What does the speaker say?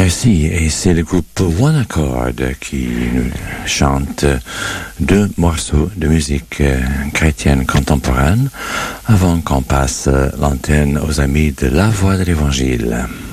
Merci, et c'est le groupe One Accord qui nous chante deux morceaux de musique chrétienne contemporaine avant qu'on passe l'antenne aux amis de La Voix de l'Évangile.